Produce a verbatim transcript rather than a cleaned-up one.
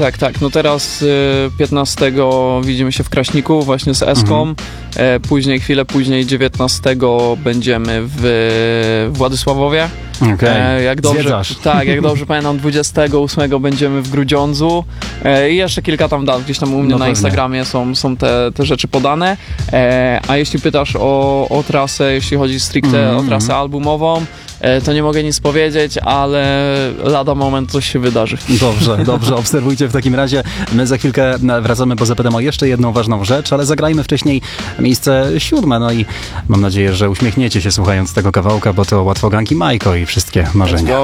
tak, tak. No teraz y, piętnastego widzimy się w Kraśniku właśnie z Eską. Mhm. E, później, chwilę później, dziewiętnastego będziemy w Władysławowie. Okay. E, jak dobrze, tak, jak dobrze pamiętam, dwudziestego ósmego będziemy w Grudziądzu e, i jeszcze kilka tam dat, gdzieś tam u mnie no na pewnie. Instagramie są, są te, te rzeczy podane. E, a jeśli pytasz o, o trasę, jeśli chodzi stricte mm-hmm. o trasę albumową, e, to nie mogę nic powiedzieć, ale lada moment coś się wydarzy. Dobrze, dobrze, obserwujcie w takim razie. My za chwilkę wracamy, bo zapytam o jeszcze jedną ważną rzecz, ale zagrajmy wcześniej miejsce siódme, no i mam nadzieję, że uśmiechniecie się słuchając tego kawałka, bo to Łatwoganki Majko i wszystkie marzenia.